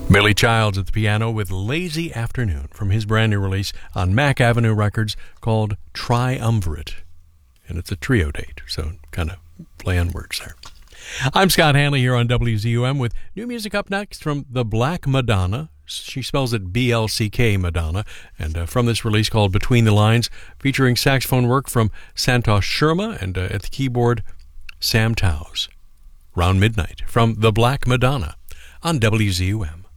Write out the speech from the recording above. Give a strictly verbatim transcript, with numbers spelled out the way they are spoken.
Billy Childs at the piano with Lazy Afternoon from his brand new release on Mack Avenue Records called Triumvirate. And it's a trio date, so kind of play on words there. I'm Scott Hanley here on W Z U M with new music up next from the Black Madonna. She spells it B L C K Madonna, and uh, from this release called Between the Lines, featuring saxophone work from Santosh Sharma and uh, at the keyboard, Sam Towse. Round Midnight from the Black Madonna on W Z U M.